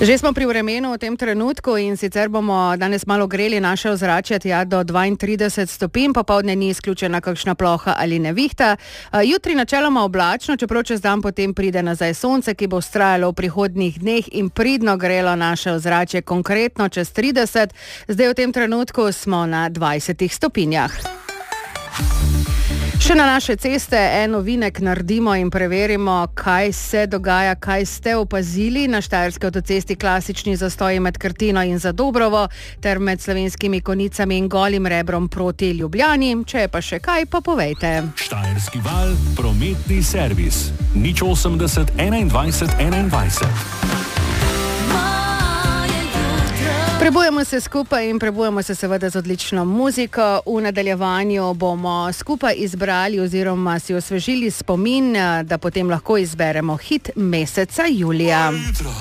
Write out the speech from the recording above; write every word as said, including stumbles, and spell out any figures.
Že smo pri vremenu v tem trenutku in sicer bomo danes malo greli naše ozračje tja do dvaintrideset stopinj, popoldne ni izključena kakšna ploha ali nevihta. Jutri načeloma oblačno, čeprav čez dan potem pride nazaj sonce, ki bo vztrajalo v prihodnjih dneh in pridno grelo naše ozračje, konkretno čez trideset. Zdaj v tem trenutku smo na dvajsetih stopinjah. Še na naše ceste en ovinek naredimo in preverimo, kaj se dogaja, kaj ste opazili. Na Štajerski avtocesti klasični zastoji med Krtino in Zadobrovo ter med Slovenskimi Konjicami in Golim Rebrom proti Ljubljani. Če je pa še kaj, pa povejte. Štajerski val, prometni servis. nič osemdeset enaindvajset enaindvajset. Prebujemo se skupaj in prebujemo se seveda z odlično muziko. V nadaljevanju bomo skupaj izbrali oziroma si osvežili spomin, da potem lahko izberemo hit meseca julija.